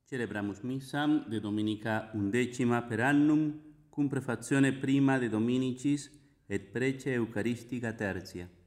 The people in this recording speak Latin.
Celebramus missam de Dominica 11 per annum, cum prefazione prima de Dominicis et prece Eucaristica tertia.